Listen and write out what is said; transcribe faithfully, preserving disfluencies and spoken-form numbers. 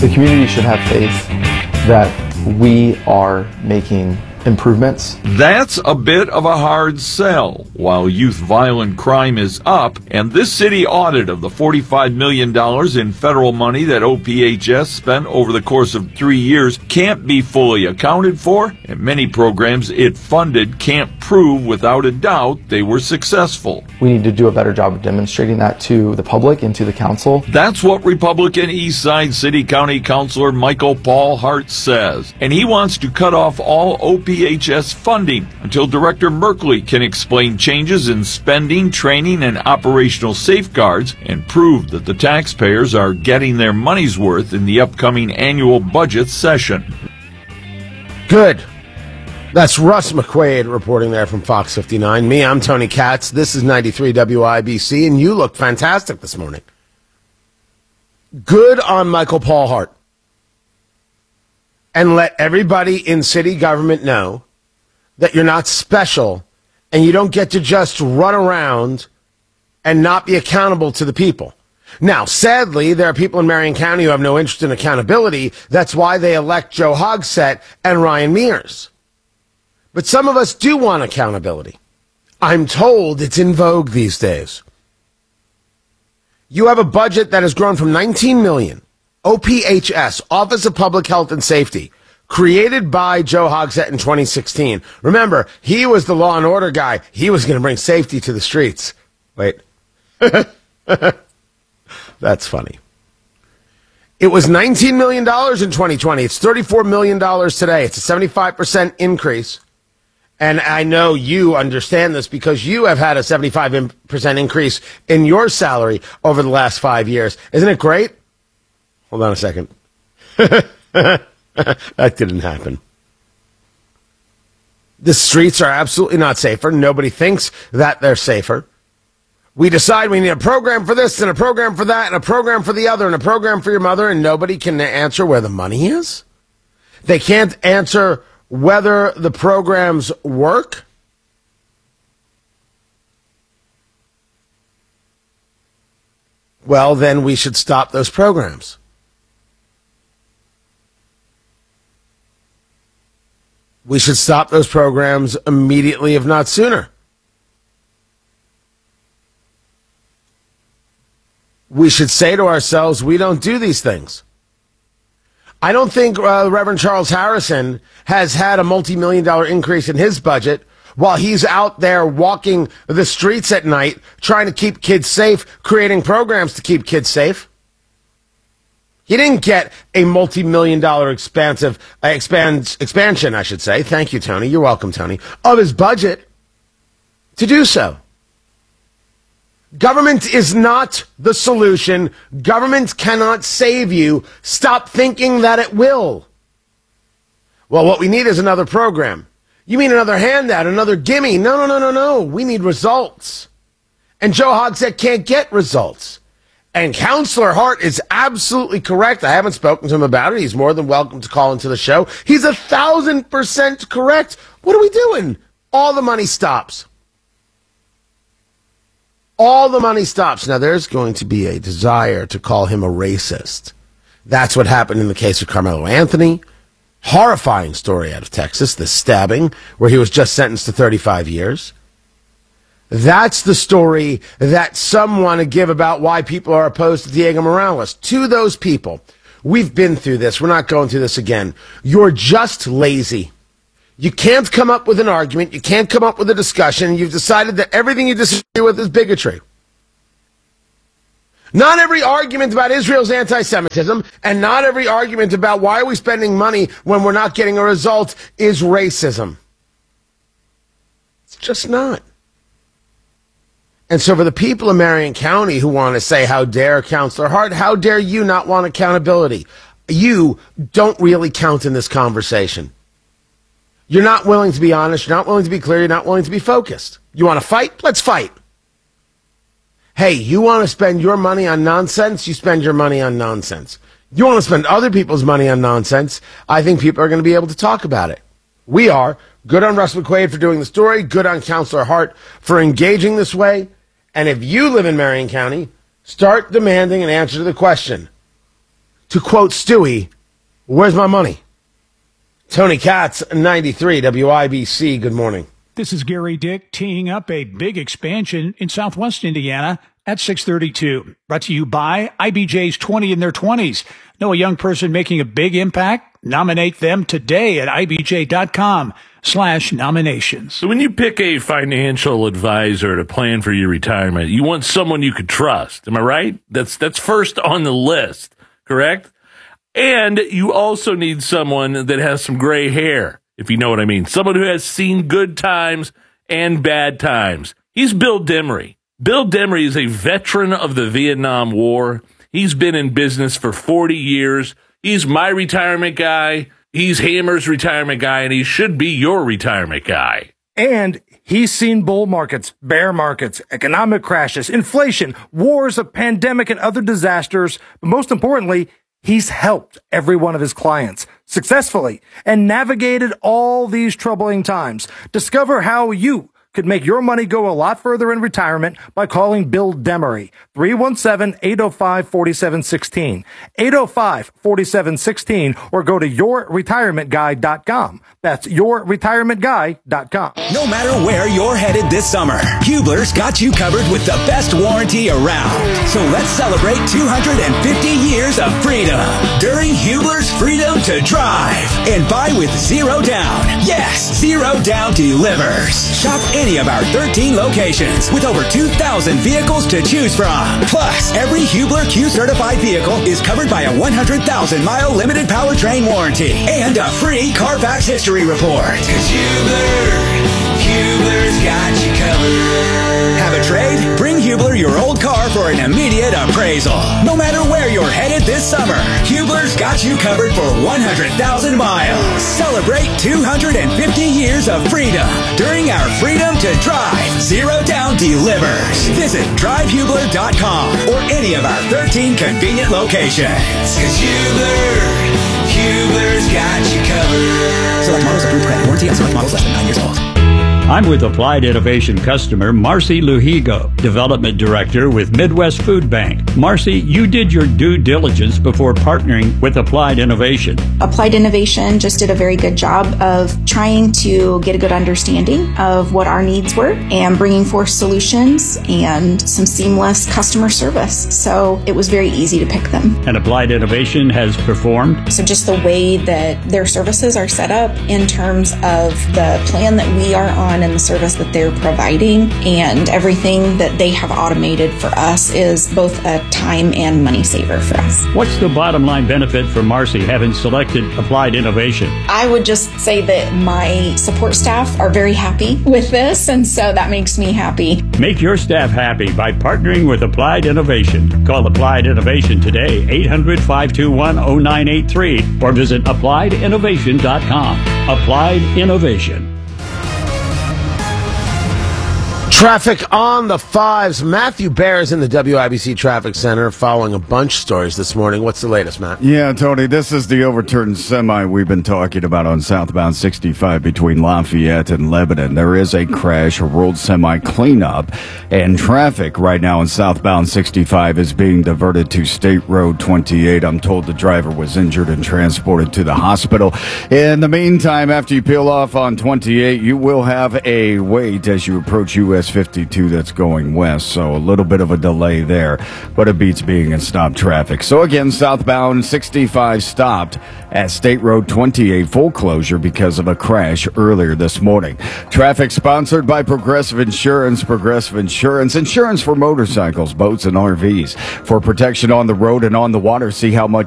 The community should have faith that we are making improvements. That's a bit of a hard sell. While youth violent crime is up, and this city audit of the forty-five million dollars in federal money that O P H S spent over the course of three years can't be fully accounted for, and many programs it funded can't prove without a doubt they were successful. We need to do a better job of demonstrating that to the public and to the council. That's what Republican Eastside City County Councilor Michael Paul Hart says, and he wants to cut off all O P H S funding until Director Merkley can explain changes in spending, training, and operational safeguards and prove that the taxpayers are getting their money's worth in the upcoming annual budget session. Good. That's Russ McQuaid reporting there from Fox fifty-nine. Me, I'm Tony Katz. This is ninety-three W I B C, and you look fantastic this morning. Good on Michael Paul Hart. And let everybody in city government know that you're not special and you don't get to just run around and not be accountable to the people. Now, sadly, there are people in Marion County who have no interest in accountability. That's why they elect Joe Hogsett and Ryan Mears. But some of us do want accountability. I'm told it's in vogue these days. You have a budget that has grown from nineteen million dollars. O P H S, Office of Public Health and Safety, created by Joe Hogsett in twenty sixteen. Remember, he was the law and order guy. He was going to bring safety to the streets. Wait. That's funny. It was nineteen million dollars in twenty twenty. It's thirty-four million dollars today. It's a seventy-five percent increase. And I know you understand this because you have had a seventy-five percent increase in your salary over the last five years. Isn't it great? Hold on a second. That didn't happen. The streets are absolutely not safer. Nobody thinks that they're safer. We decide we need a program for this and a program for that and a program for the other and a program for your mother, and nobody can answer where the money is. They can't answer whether the programs work. Well, then we should stop those programs. We should stop those programs immediately, if not sooner. We should say to ourselves, we don't do these things. I don't think uh, Reverend Charles Harrison has had a multi-million dollar increase in his budget while he's out there walking the streets at night trying to keep kids safe, creating programs to keep kids safe. He didn't get a multi-million dollar expansive uh, expand, expansion, I should say. Thank you, Tony. You're welcome, Tony. Of his budget to do so. Government is not the solution. Government cannot save you. Stop thinking that it will. Well, what we need is another program. You mean another handout, another gimme? No, no, no, no, no. We need results. And Joe Hogsett can't get results. And Counselor Hart is absolutely correct. I haven't spoken to him about it. He's more than welcome to call into the show. He's a thousand percent correct. What are we doing? All the money stops. All the money stops. Now, there's going to be a desire to call him a racist. That's what happened in the case of Carmelo Anthony. Horrifying story out of Texas, the stabbing, where he was just sentenced to thirty-five years. That's the story that some want to give about why people are opposed to Diego Morales. To those people, we've been through this. We're not going through this again. You're just lazy. You can't come up with an argument. You can't come up with a discussion. You've decided that everything you disagree with is bigotry. Not every argument about Israel's anti-Semitism and not every argument about why are we spending money when we're not getting a result is racism. It's just not. And so for the people of Marion County who want to say, how dare Counselor Hart, how dare you not want accountability? You don't really count in this conversation. You're not willing to be honest. You're not willing to be clear. You're not willing to be focused. You want to fight? Let's fight. Hey, you want to spend your money on nonsense? You spend your money on nonsense. You want to spend other people's money on nonsense? I think people are going to be able to talk about it. We are. Good on Russ McQuaid for doing the story. Good on Counselor Hart for engaging this way. And if you live in Marion County, start demanding an answer to the question. To quote Stewie, where's my money? Tony Katz, ninety-three, W I B C, good morning. This is Gary Dick teeing up a big expansion in Southwest Indiana at six thirty-two. Brought to you by I B J's twenty in their twenties. Know a young person making a big impact? Nominate them today at ibj.com slash nominations. So when you pick a financial advisor to plan for your retirement, you want someone you could trust. Am I right? That's that's first on the list, correct? And you also need someone that has some gray hair, if you know what I mean. Someone who has seen good times and bad times. He's Bill Demery. Bill Demery is a veteran of the Vietnam War. He's been in business for forty years. He's my retirement guy. He's Hammer's retirement guy, and he should be your retirement guy. And he's seen bull markets, bear markets, economic crashes, inflation, wars, a pandemic, and other disasters. But most importantly, he's helped every one of his clients successfully and navigated all these troubling times. Discover how you could make your money go a lot further in retirement by calling Bill Demery, three one seven, eight oh five, four seven one six, eight oh five, four seven one six, or go to your retirement guy dot com. That's your retirement guy dot com. No matter where you're headed this summer, Hubler's got you covered with the best warranty around. So let's celebrate two hundred fifty years of freedom during Hubler's Freedom to Drive and buy with zero down. Yes, zero down delivers. Shop any of our thirteen locations with over two thousand vehicles to choose from. Plus, every Hubler Q-certified vehicle is covered by a one hundred thousand mile limited powertrain warranty and a free Carfax history report. Cause Hubler, Hubler's got you covered. Have a trade? Bring Hubler your old car for an immediate appraisal. No matter where you're headed this summer, Hubler's got you covered for one hundred thousand miles. Celebrate two hundred fifty years of freedom during our Freedom to Drive Zero Down Delivers. Visit drive hubler dot com or any of our thirteen convenient locations. Cause Hubler, Hubler's got you covered. Select models approved credit. Warranty on select models less than nine years old. I'm with Applied Innovation customer Marcy Luhigo, Development Director with Midwest Food Bank. Marcy, you did your due diligence before partnering with Applied Innovation. Applied Innovation just did a very good job of trying to get a good understanding of what our needs were and bringing forth solutions and some seamless customer service. So it was very easy to pick them. And Applied Innovation has performed? So just the way that their services are set up in terms of the plan that we are on and the service that they're providing and everything that they have automated for us is both a time and money saver for us. What's the bottom line benefit for Marcy having selected Applied Innovation? I would just say that my support staff are very happy with this, and so that makes me happy. Make your staff happy by partnering with Applied Innovation. Call Applied Innovation today, eight hundred, five two one, oh nine eight three, or visit applied innovation dot com. Applied Innovation. Traffic on the fives. Matthew Baer is in the W I B C Traffic Center following a bunch of stories this morning. What's the latest, Matt? Yeah, Tony, this is the overturned semi we've been talking about on southbound sixty-five between Lafayette and Lebanon. There is a crash, a rolled semi cleanup, and traffic right now in southbound sixty-five is being diverted to State Road twenty-eight. I'm told the driver was injured and transported to the hospital. In the meantime, after you peel off on twenty-eight, you will have a wait as you approach U S fifty-two that's going west, so a little bit of a delay there, but it beats being in stop traffic. So again, southbound sixty-five stopped at State Road twenty-eight, full closure because of a crash earlier this morning. Traffic sponsored by Progressive Insurance. Progressive Insurance, insurance for motorcycles, boats, and R Vs. For protection on the road and on the water, see how much